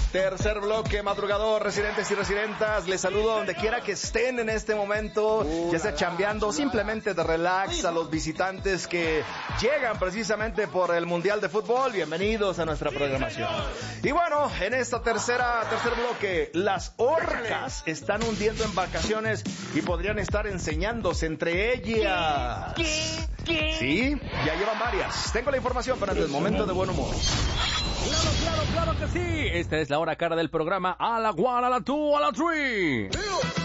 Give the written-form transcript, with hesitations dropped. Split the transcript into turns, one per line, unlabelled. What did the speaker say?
Tercer bloque, madrugador, residentes y residentas. Les saludo donde quiera que estén en este momento, ya sea chambeando o simplemente de relax. A los visitantes que llegan precisamente por el Mundial de Fútbol, bienvenidos a nuestra programación. Y bueno, en esta tercer bloque, las orcas están hundiendo embarcaciones y podrían estar enseñándose entre ellas. Sí, ya llevan varias. Tengo la información para el momento de buen humor.
Claro que sí. Esta es la hora cara del programa. A la one, a la two, a la three.